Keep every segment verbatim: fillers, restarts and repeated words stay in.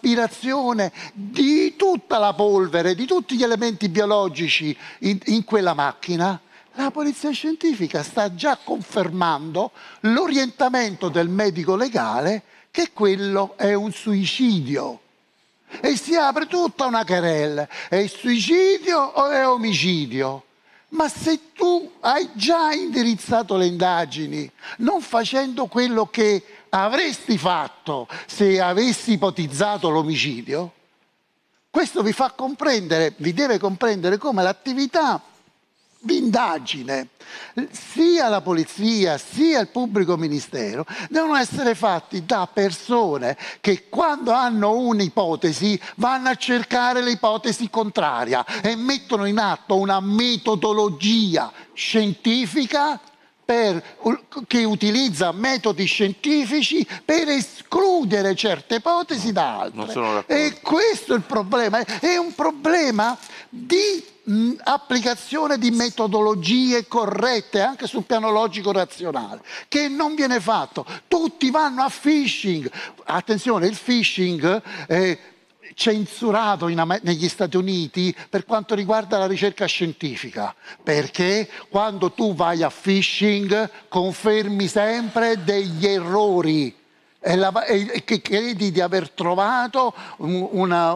l'aspirazione di tutta la polvere, di tutti gli elementi biologici in, in quella macchina, la polizia scientifica sta già confermando l'orientamento del medico legale che quello è un suicidio. E si apre tutta una querela: è suicidio o è omicidio? Ma se tu hai già indirizzato le indagini non facendo quello che avresti fatto se avessi ipotizzato l'omicidio, questo vi fa comprendere, vi deve comprendere come l'attività di indagine, sia la polizia sia il pubblico ministero, devono essere fatti da persone che quando hanno un'ipotesi vanno a cercare l'ipotesi contraria e mettono in atto una metodologia scientifica per, che utilizza metodi scientifici per escludere certe ipotesi da altre. E questo è il problema, è un problema di mh, applicazione di metodologie corrette anche sul piano logico-razionale, che non viene fatto. Tutti vanno a phishing. Attenzione, il phishing è censurato in, negli Stati Uniti per quanto riguarda la ricerca scientifica, perché quando tu vai a phishing confermi sempre degli errori e, la, e che credi di aver trovato un, una,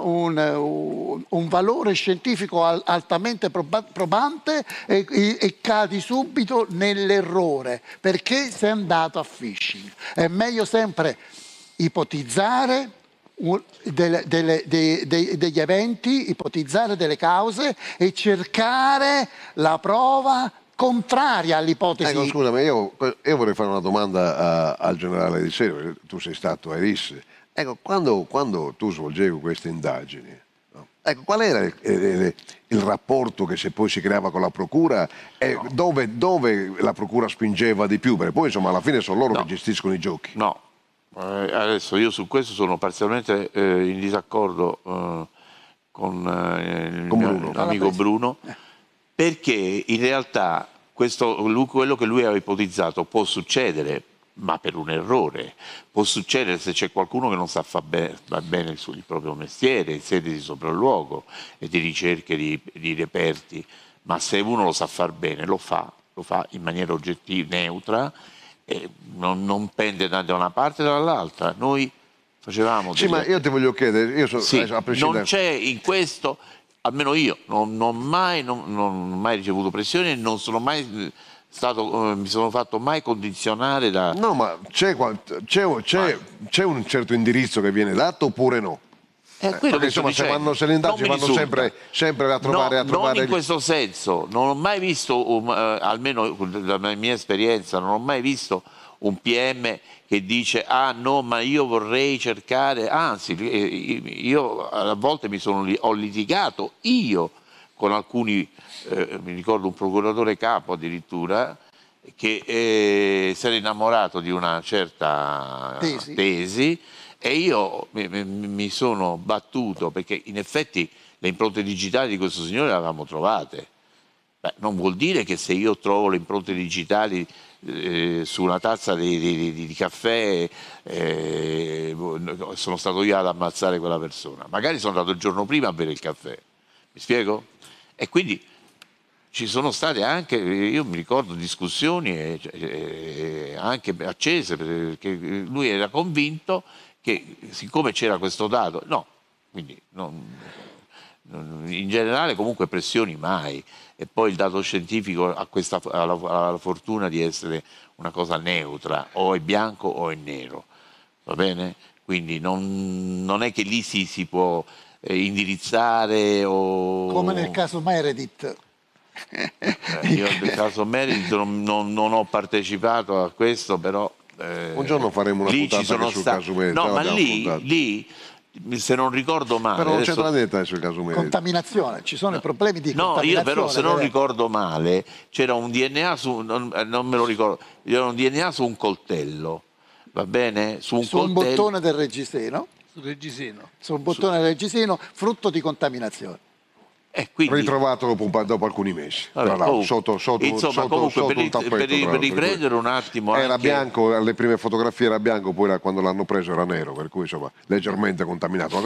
un, un valore scientifico altamente probante e, e, e cadi subito nell'errore perché sei andato a phishing. È meglio sempre ipotizzare Dele, dele, de, de, degli eventi, ipotizzare delle cause e cercare la prova contraria all'ipotesi. Ecco, scusami, io, io vorrei fare una domanda a, al generale Di Serio, tu sei stato a Iris. Ecco, quando, quando tu svolgevi queste indagini, no? Ecco, qual era il, il, il rapporto che se poi si creava con la procura e no. dove, dove la procura spingeva di più? Perché poi insomma alla fine sono loro no. che gestiscono i giochi. No. Eh, adesso io su questo sono parzialmente eh, in disaccordo eh, con, eh, il con mio Bruno. amico Bruno, perché in realtà questo, lui, quello che lui aveva ipotizzato può succedere, ma per un errore. Può succedere se c'è qualcuno che non sa fare be bene il, suo, il proprio mestiere, in sede di sopralluogo e di ricerche di, di reperti, ma se uno lo sa far bene lo fa, lo fa in maniera oggettiva, neutra, e non, non pende da una parte o dall'altra. Noi facevamo... Sì, delle... ma io ti voglio chiedere, io so, sì, a prescindere... non c'è in questo, almeno io, non, non, mai, non, non ho mai ricevuto pressioni e non sono mai stato, eh, mi sono fatto mai condizionare da... No, ma c'è un certo indirizzo che viene dato oppure no? Eh, quello perché insomma se, vanno, se le indagini vanno sempre, sempre a trovare, no, a trovare... Non in questo senso, non ho mai visto, um, uh, almeno dalla mia esperienza, non ho mai visto un P M che dice ah no ma io vorrei cercare, anzi io a volte mi sono, ho litigato io con alcuni, eh, mi ricordo un procuratore capo addirittura, che eh, si era innamorato di una certa tesi, tesi e io mi, mi sono battuto perché in effetti le impronte digitali di questo signore le avevamo trovate. Beh, non vuol dire che se io trovo le impronte digitali eh, su una tazza di, di, di, di caffè eh, sono stato io ad ammazzare quella persona. Magari sono andato il giorno prima a bere il caffè. Mi spiego? E quindi ci sono state anche, io mi ricordo, discussioni eh, eh, anche accese, perché lui era convinto che siccome c'era questo dato, no, quindi non, non, in generale comunque pressioni mai, e poi il dato scientifico ha, questa, ha, la, ha la fortuna di essere una cosa neutra, o è bianco o è nero, va bene? Quindi non, non è che lì si, si può eh, indirizzare o... Come nel caso Meredith. Eh, io nel caso Meredith non, non, non ho partecipato a questo, però... Eh, un giorno faremo una puntata sul sta... caso Meredith. No, ma lì, lì, se non ricordo male... Però non adesso... c'entra niente sul caso Meredith. Contaminazione, ci sono no. i problemi di no, contaminazione. No, io però se non deve... ricordo male, c'era un D N A su... Non, non me lo ricordo, c'era un D N A su un coltello, va bene? Su un, su coltello... un bottone del reggiseno. Sul reggiseno. Su un bottone su... del reggiseno, frutto di contaminazione. Eh, quindi... ritrovato dopo, dopo alcuni mesi. Vabbè, tra comunque, sotto, sotto, insomma, sotto, comunque sotto per, un tappeto, per, per riprendere un attimo era anche... bianco, alle prime fotografie era bianco, poi quando l'hanno preso era nero, per cui insomma leggermente contaminato.